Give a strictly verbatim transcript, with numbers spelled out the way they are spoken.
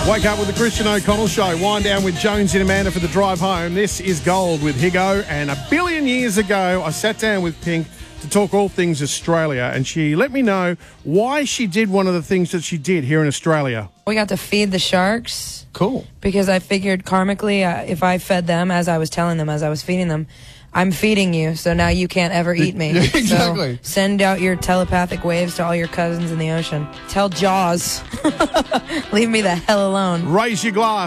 Wake up with the Christian O'Connell Show. Wind down with Jones and Amanda for the drive home. This is Gold with Higo. And a billion years ago, I sat down with Pink to talk all things Australia. And she let me know why she did one of the things that she did here in Australia. We got to feed the sharks. Cool. Because I figured karmically, uh, if I fed them as I was telling them, as I was feeding them, I'm feeding you, so now you can't ever eat me. Yeah, exactly. So send out your telepathic waves to all your cousins in the ocean. Tell Jaws, leave me the hell alone. Raise your glass.